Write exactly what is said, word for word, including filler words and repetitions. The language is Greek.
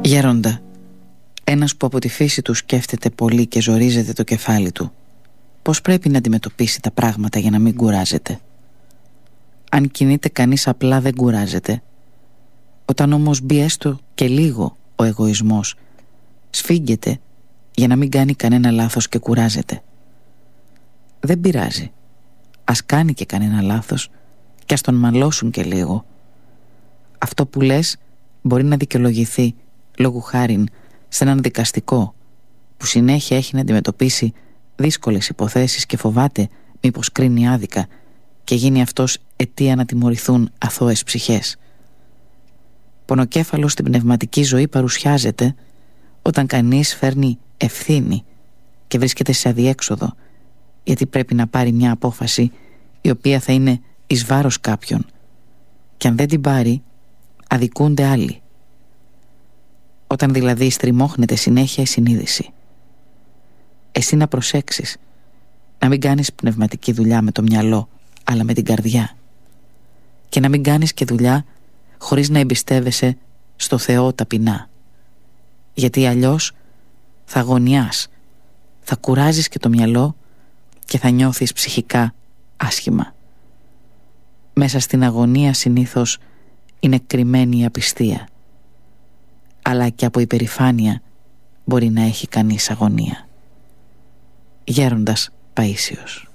Γέροντα, ένας που από τη φύση του σκέφτεται πολύ και ζορίζεται το κεφάλι του, πώς πρέπει να αντιμετωπίσει τα πράγματα για να μην κουράζεται? Αν κινείται κανείς απλά δεν κουράζεται. Όταν όμως μπει έστω και λίγο ο εγωισμός, σφίγγεται για να μην κάνει κανένα λάθος και κουράζεται. Δεν πειράζει. Ας κάνει και κανένα λάθος και ας τον μαλώσουν και λίγο. Αυτό που λες μπορεί να δικαιολογηθεί λόγου χάριν σε έναν δικαστικό που συνέχεια έχει να αντιμετωπίσει δύσκολες υποθέσεις και φοβάται μήπως κρίνει άδικα και γίνει αυτός αιτία να τιμωρηθούν αθώες ψυχές. Πονοκέφαλος στην πνευματική ζωή παρουσιάζεται όταν κανείς φέρνει ευθύνη και βρίσκεται σε αδιέξοδο, γιατί πρέπει να πάρει μια απόφαση η οποία θα είναι εις βάρος κάποιον, και αν δεν την πάρει αδικούνται άλλοι. Όταν δηλαδή στριμώχνεται συνέχεια η συνείδηση, εσύ να προσέξεις να μην κάνεις πνευματική δουλειά με το μυαλό αλλά με την καρδιά, και να μην κάνεις και δουλειά χωρίς να εμπιστεύεσαι στο Θεό ταπεινά, γιατί αλλιώς θα αγωνιάς, θα κουράζεις και το μυαλό και θα νιώθεις ψυχικά άσχημα. Μέσα στην αγωνία συνήθως είναι κρυμμένη η απιστία, αλλά και από υπερηφάνεια μπορεί να έχει κανείς αγωνία. Γέροντας Παΐσιος.